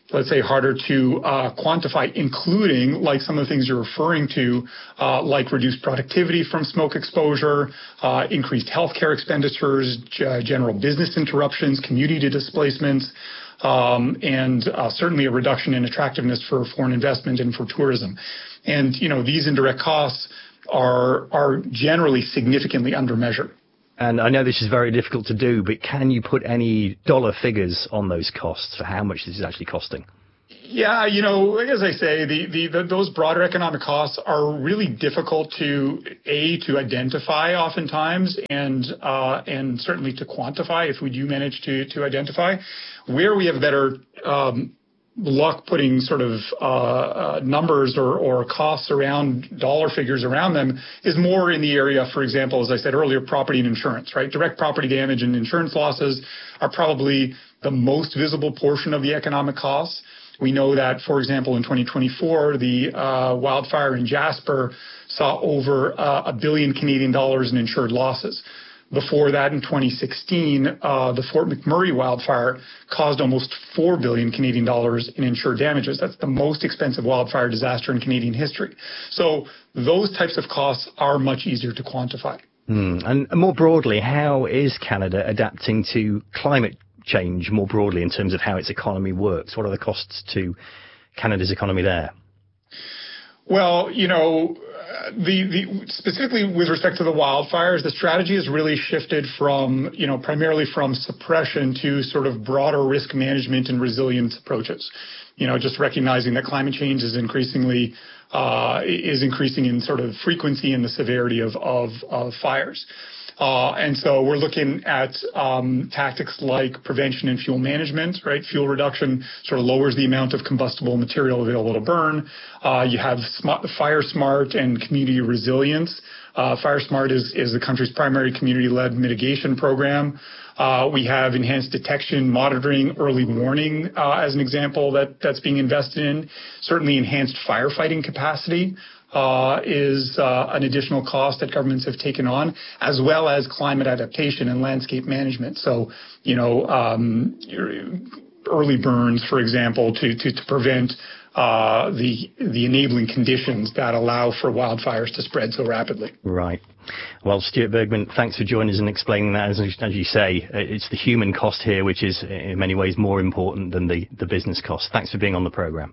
let's say, harder to uh, quantify, including like some of the things you're referring to, uh, like reduced productivity from smoke exposure, uh, increased healthcare expenditures, g- general business interruptions, community displacements, um, and uh, certainly a reduction in attractiveness for foreign investment and for tourism. And, you know, these indirect costs are are generally significantly undermeasured. And I know this is very difficult to do, but can you put any dollar figures on those costs for how much this is actually costing? Yeah, you know, as I say, the, the, the those broader economic costs are really difficult to a to identify oftentimes, and uh, and certainly to quantify if we do manage to to identify. Where we have better um, luck putting sort of uh, uh, numbers or, or costs around dollar figures around them is more in the area, for example, as I said earlier, property and insurance, right? Direct property damage and insurance losses are probably the most visible portion of the economic costs. We know that, for example, in twenty twenty-four, the uh, wildfire in Jasper saw over uh, a billion Canadian dollars in insured losses. Before that, in twenty sixteen, uh, the Fort McMurray wildfire caused almost four billion Canadian dollars in insured damages. That's the most expensive wildfire disaster in Canadian history. So those types of costs are much easier to quantify. Mm. And more broadly, how is Canada adapting to climate change more broadly in terms of how its economy works? What are the costs to Canada's economy there? Well, you know, the, the specifically with respect to the wildfires, the strategy has really shifted from, you know, primarily from suppression to sort of broader risk management and resilience approaches. You know, just recognizing that climate change is increasingly uh, is increasing in sort of frequency and the severity of of, of fires. Uh, and so we're looking at um, tactics like prevention and fuel management, right? Fuel reduction sort of lowers the amount of combustible material available to burn. Uh, you have smart, Fire Smart and community resilience. Uh, Fire Smart is, is the country's primary community-led mitigation program. Uh, we have enhanced detection, monitoring, early warning uh, as an example that, that's being invested in. Certainly enhanced firefighting capacity Uh, is uh, an additional cost that governments have taken on, as well as climate adaptation and landscape management. So, you know, um, early burns, for example, to to, to prevent uh, the the enabling conditions that allow for wildfires to spread so rapidly. Right. Well, Stuart Bergman, thanks for joining us and explaining that. As, as you say, it's the human cost here, which is in many ways more important than the, the business cost. Thanks for being on the programme.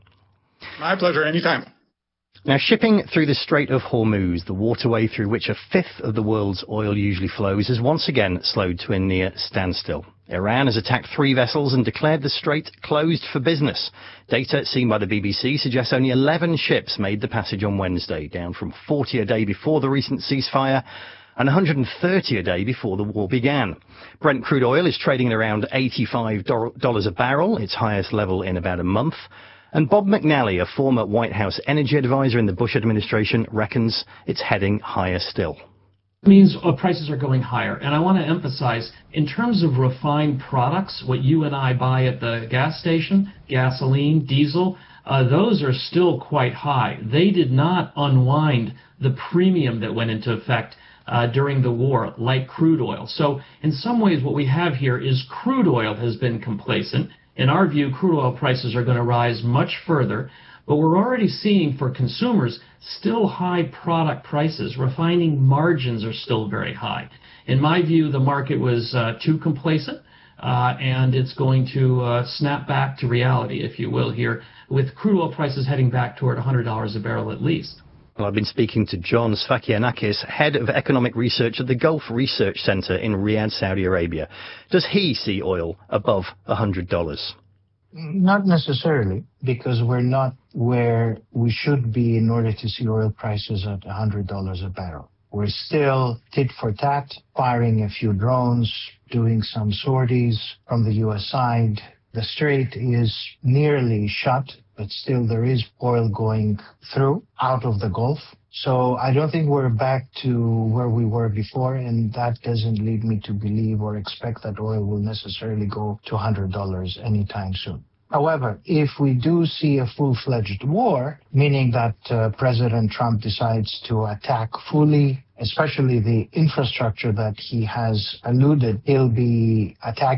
My pleasure. Anytime. Now, shipping through the Strait of Hormuz, the waterway through which a fifth of the world's oil usually flows, has once again slowed to a near standstill. Iran has attacked three vessels and declared the strait closed for business. Data seen by the B B C suggests only eleven ships made the passage on Wednesday, down from forty a day before the recent ceasefire and one hundred thirty a day before the war began. Brent crude oil is trading at around eighty-five dollars a barrel, its highest level in about a month. And Bob McNally, a former White House energy advisor in the Bush administration, reckons it's heading higher still. It means oil prices are going higher. And I want to emphasize, in terms of refined products, what you and I buy at the gas station, gasoline, diesel, uh, those are still quite high. They did not unwind the premium that went into effect uh, during the war, like crude oil. So in some ways, what we have here is crude oil has been complacent. In our view, crude oil prices are going to rise much further, but we're already seeing for consumers still high product prices. Refining margins are still very high. In my view, the market was uh, too complacent, uh, and it's going to uh, snap back to reality, if you will, here, with crude oil prices heading back toward one hundred dollars a barrel at least. Well, I've been speaking to John Sfakianakis, head of economic research at the Gulf Research Center in Riyadh, Saudi Arabia. Does he see oil above one hundred dollars? Not necessarily, because we're not where we should be in order to see oil prices at one hundred dollars a barrel. We're still tit for tat, firing a few drones, doing some sorties from the U S side. The strait is nearly shut, but still there is oil going through out of the Gulf. So I don't think we're back to where we were before, and that doesn't lead me to believe or expect that oil will necessarily go to one hundred dollars anytime soon. However, if we do see a full-fledged war, meaning that uh, President Trump decides to attack fully, especially the infrastructure that he has alluded he'll be attacking,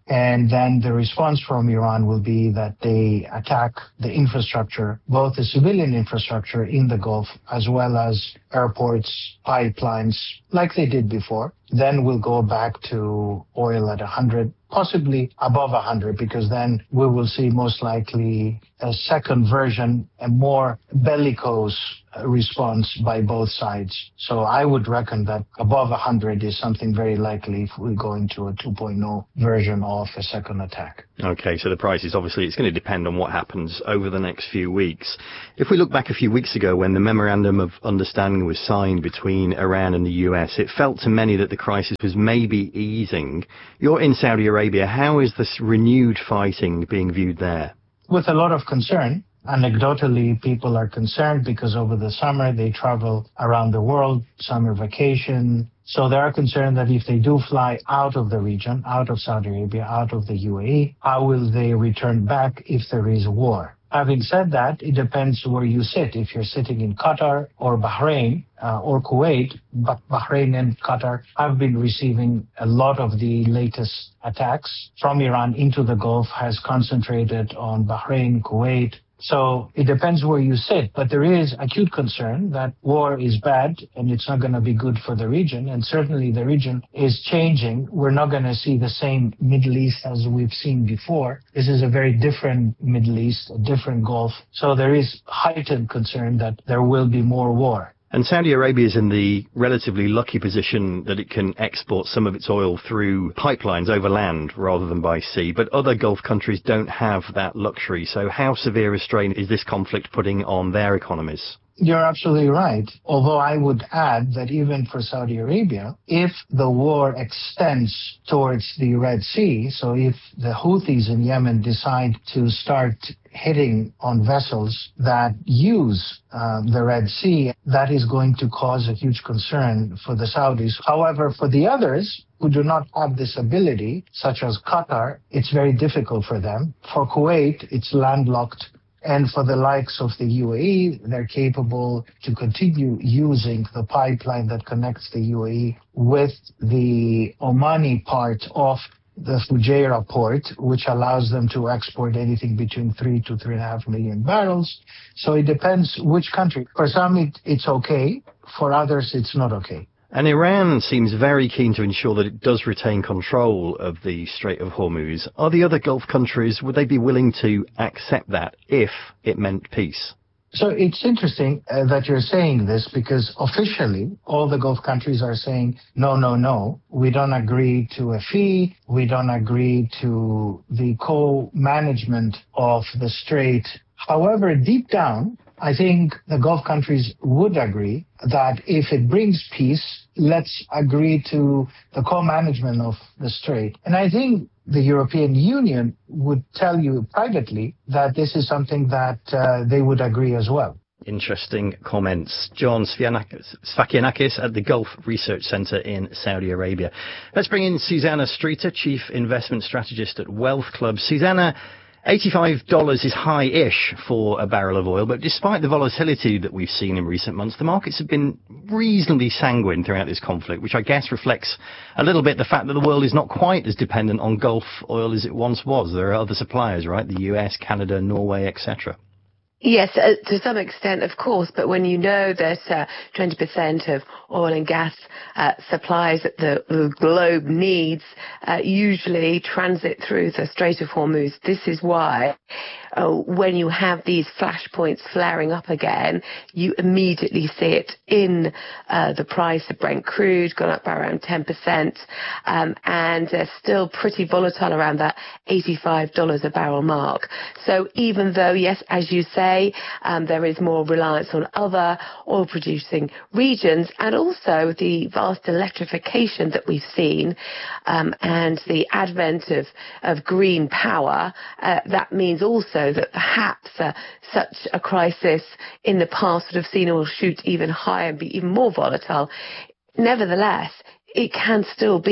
And then the response from Iran will be that they attack the infrastructure, both the civilian infrastructure in the Gulf, as well as airports, pipelines, like they did before. Then we'll go back to oil at one hundred, possibly above one hundred, because then we will see most likely a second version, a more bellicose response by both sides. So I would reckon that above one hundred is something very likely if we go into a two point oh version of a second attack. Okay, so the price is obviously, it's going to depend on what happens over the next few weeks. If we look back a few weeks ago when the Memorandum of Understanding was signed between Iran and the U S, it felt to many that the crisis was maybe easing. You're in Saudi Arabia. How is this renewed fighting being viewed there? With a lot of concern. Anecdotally, people are concerned because over the summer they travel around the world, summer vacation. So they are concerned that if they do fly out of the region, out of Saudi Arabia, out of the U A E, how will they return back if there is a war? Having said that, it depends where you sit. If you're sitting in Qatar or Bahrain uh, or Kuwait, but Bahrain and Qatar have been receiving a lot of the latest attacks from Iran into the Gulf, has concentrated on Bahrain, Kuwait. So it depends where you sit, but there is acute concern that war is bad and it's not going to be good for the region. And certainly the region is changing. We're not going to see the same Middle East as we've seen before. This is a very different Middle East, a different Gulf. So there is heightened concern that there will be more war. And Saudi Arabia is in the relatively lucky position that it can export some of its oil through pipelines over land rather than by sea. But other Gulf countries don't have that luxury. So how severe a strain is this conflict putting on their economies? You're absolutely right. Although I would add that even for Saudi Arabia, if the war extends towards the Red Sea, so if the Houthis in Yemen decide to start hitting on vessels that use uh, the Red Sea, that is going to cause a huge concern for the Saudis. However, for the others who do not have this ability, such as Qatar, it's very difficult for them. For Kuwait, it's landlocked. And for the likes of the U A E, they're capable to continue using the pipeline that connects the U A E with the Omani part of the Fujairah port, which allows them to export anything between three to three and a half million barrels. So it depends which country. For some, it, it's okay. For others, it's not okay. And Iran seems very keen to ensure that it does retain control of the Strait of Hormuz. Are the other Gulf countries, would they be willing to accept that if it meant peace? So it's interesting uh, that you're saying this, because officially all the Gulf countries are saying, no, no, no, we don't agree to a fee. We don't agree to the co-management of the strait. However, deep down, I think the Gulf countries would agree that if it brings peace, let's agree to the co-management of the strait. And I think the European Union would tell you privately that this is something that uh, they would agree as well. Interesting comments. John Sfakianakis at the Gulf Research Centre in Saudi Arabia. Let's bring in Susanna Streeter, Chief Investment Strategist at Wealth Club. Susanna, eighty-five dollars is high-ish for a barrel of oil, but despite the volatility that we've seen in recent months, the markets have been reasonably sanguine throughout this conflict, which I guess reflects a little bit the fact that the world is not quite as dependent on Gulf oil as it once was. There are other suppliers, right? The U S, Canada, Norway, et cetera. Yes, uh, to some extent, of course, but when you know that uh, twenty percent of oil and gas uh, supplies that the, the globe needs uh, usually transit through the Strait of Hormuz, this is why uh, when you have these flashpoints flaring up again, you immediately see it in uh, the price of Brent crude, gone up by around ten percent, um, and uh, still pretty volatile around that eighty-five dollars a barrel mark. So even though, yes, as you say, Um, there is more reliance on other oil-producing regions, and also the vast electrification that we've seen um, and the advent of, of green power. Uh, that means also that perhaps uh, such a crisis in the past would have seen oil shoot even higher and be even more volatile. Nevertheless, it can still be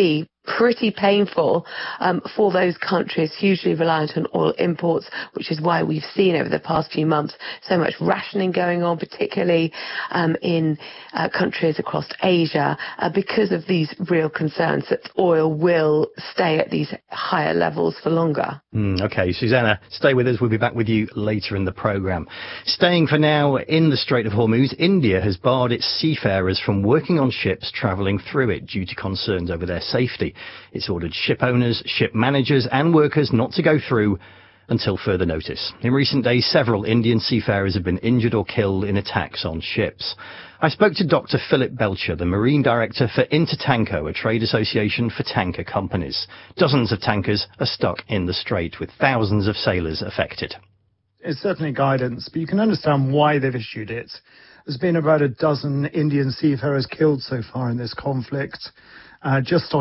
pretty painful um, for those countries hugely reliant on oil imports, which is why we've seen over the past few months so much rationing going on, particularly um, in uh, countries across Asia, uh, because of these real concerns that oil will stay at these higher levels for longer. Mm, okay, Susanna, stay with us. We'll be back with you later in the programme. Staying for now in the Strait of Hormuz, India has barred its seafarers from working on ships travelling through it due to concerns over their safety. It's ordered ship owners, ship managers and workers not to go through until further notice. In recent days, several Indian seafarers have been injured or killed in attacks on ships. I spoke to Doctor Philip Belcher, the Marine Director for Intertanko, a trade association for tanker companies. Dozens of tankers are stuck in the strait, with thousands of sailors affected. It's certainly guidance, but you can understand why they've issued it. There's been about a dozen Indian seafarers killed so far in this conflict. Uh, just on